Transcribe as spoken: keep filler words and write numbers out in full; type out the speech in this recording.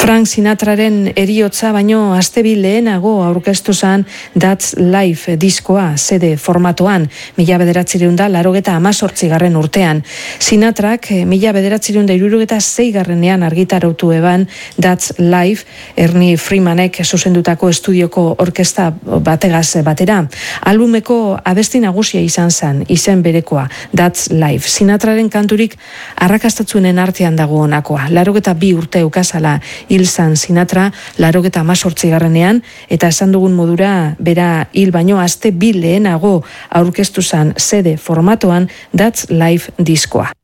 Frank Sinatraren eriotza baino aste bi lehenago aurkeztu zan That's Life diskoa zede formatoan, mila bederatzireun da larogeta amazortzigarren urtean. Sinatrak mila bederatzireun da irurogeta zeigarrenean argitarautu eban That's Life, Ernie Freemanek zuzendutako estudioko orkesta bategaz batera. Albumeko abesti nagusia izan zen, izen berekoa, That's Life. Sinatraren kanturik arrakastatzuenen artean dago honakoa. Larogeta bi urte ukazala hil zan Sinatra, larogeta amazortzigarrenean, eta esan dugun modura, bera hil baino aste bi lehenago aurkeztu zan zede formatoan That's Life diskoa.